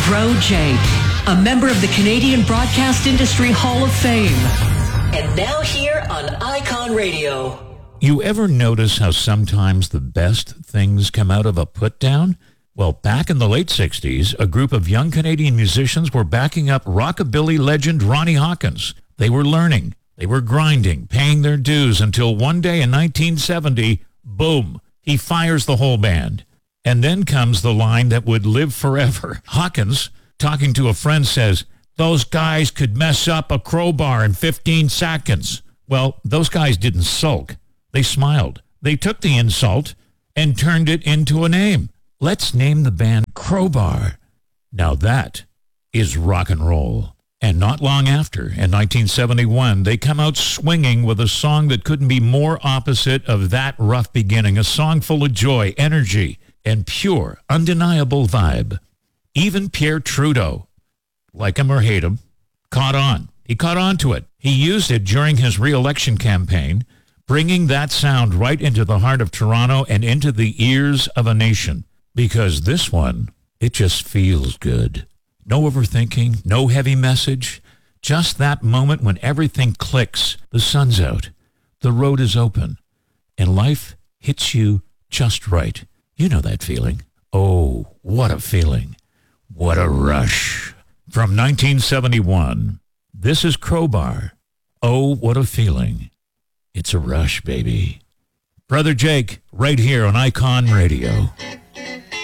Bro Jake, a member of the Canadian Broadcast Industry Hall of Fame. And now here on Icon Radio. You ever notice how sometimes the best things come out of a put-down? Well, back in the late 60s, a group of young Canadian musicians were backing up rockabilly legend Ronnie Hawkins. They were learning, they were grinding, paying their dues until one day in 1970, boom, he fires the whole band. And then comes the line that would live forever. Hawkins, talking to a friend, says, "Those guys could mess up a crowbar in 15 seconds. Well, those guys didn't sulk. They smiled. They took the insult and turned it into a name. Let's name the band Crowbar. Now that is rock and roll. And not long after, in 1971, they come out swinging with a song that couldn't be more opposite of that rough beginning, a song full of joy, energy, and pure, undeniable vibe. Even Pierre Trudeau, like him or hate him, caught on. He caught on to it. He used it during his re-election campaign, bringing that sound right into the heart of Toronto and into the ears of a nation. Because this one, it just feels good. No overthinking, no heavy message, just that moment when everything clicks. The sun's out, the road is open, and life hits you just right. You know that feeling. Oh, what a feeling. What a rush. From 1971, this is Crowbar. Oh, what a feeling. It's a rush, baby. Brother Jake, right here on Icon Radio.